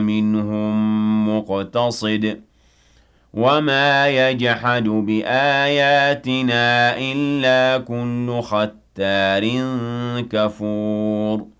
ومنهم مقتصد وما يجحد بآياتنا إلا كل ختار كفور